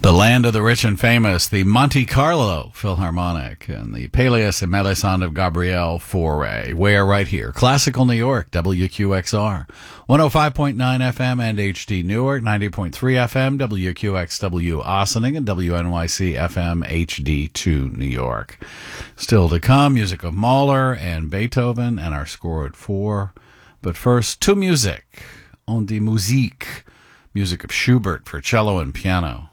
The land of the rich and famous, the Monte Carlo Philharmonic, and the Peleus and Melisande of Gabriel Fauré. Where? Right here. Classical New York, WQXR. 105.9 FM and HD Newark, 90.3 FM, WQXW Ossining, and WNYC FM HD2 New York. Still to come, music of Mahler and Beethoven, and our score at 4. But first, to music. On die Musik. Music of Schubert for cello and piano.